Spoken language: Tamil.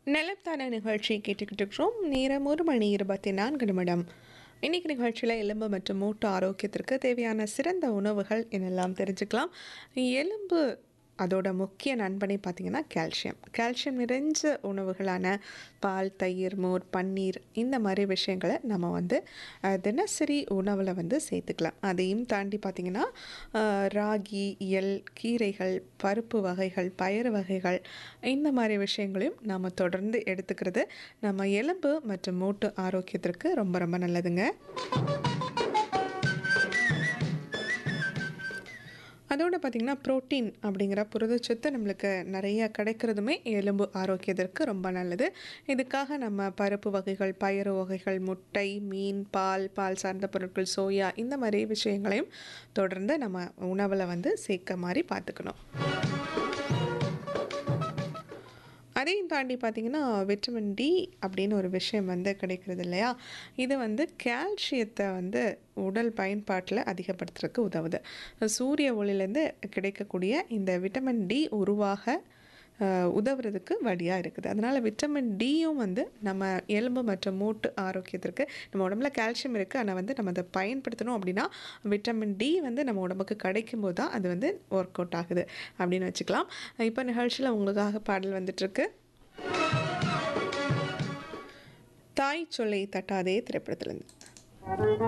நிலத்தான நிகழ்ச்சி கேட்டுக்கிட்டு இருக்கிறோம். நேரம் 1 மணி 24 நிமிடம். இன்னைக்கு நிகழ்ச்சியில் எலும்பு மற்றும் மூட்டு ஆரோக்கியத்திற்கு தேவையான சிறந்த உணவுகள் என்னெல்லாம் தெரிஞ்சுக்கலாம். எலும்பு அதோட முக்கிய நண்பனை பார்த்தீங்கன்னா கால்சியம். கால்சியம் நிறைஞ்ச உணவுகளான பால், தயிர், மோர், பன்னீர் இந்த மாதிரி விஷயங்களை நம்ம தினசரி உணவில் சேர்த்துக்கலாம். அதையும் தாண்டி பார்த்திங்கன்னா ராகி, எள், கீரைகள், பருப்பு வகைகள், பயறு வகைகள் இந்த மாதிரி விஷயங்களையும் நாம் தொடர்ந்து எடுத்துக்கிறது நம்ம எலும்பு மற்றும் மூட்டு ஆரோக்கியத்திற்கு ரொம்ப ரொம்ப நல்லதுங்க. அதோடு பார்த்திங்கன்னா புரோட்டீன் அப்படிங்கிற புரதச்சத்து நம்மளுக்கு நிறைய கிடைக்கிறதுமே எலும்பு ஆரோக்கியத்திற்கு ரொம்ப நல்லது. இதுக்காக நம்ம பருப்பு வகைகள், பயறு வகைகள், முட்டை, மீன், பால் சார்ந்த பொருட்கள், சோயா இந்த மாதிரி விஷயங்களையும் தொடர்ந்து நம்ம உணவில் சேர்க்க மாதிரி பார்த்துக்கணும். அதையும் தாண்டி பார்த்திங்கன்னா விட்டமின் டி அப்படின்னு ஒரு விஷயம் கிடைக்கிறது இல்லையா? இது கால்சியத்தை உடல் பயன்பாட்டில் அதிகப்படுத்துறதுக்கு உதவுது. சூரிய ஒளியிலேருந்து கிடைக்கக்கூடிய இந்த விட்டமின் டி உருவாக உதவுறதுக்கு வழியாக இருக்குது. அதனால் விட்டமின் டியும் நம்ம எலும்பு மற்றும் மூட்டு ஆரோக்கியத்திற்கு நம்ம உடம்புல கால்சியம் இருக்குது. ஆனால் நம்ம அதை பயன்படுத்தணும் அப்படின்னா விட்டமின் டி நம்ம உடம்புக்கு கிடைக்கும் போது தான் அது ஒர்க் அவுட் ஆகுது அப்படின்னு வச்சுக்கலாம். இப்போ நிகழ்ச்சியில் உங்களுக்காக பாடல் வந்துட்டுருக்கு. தாய் சொல்லை தட்டாதே திரைப்படத்துலேருந்து.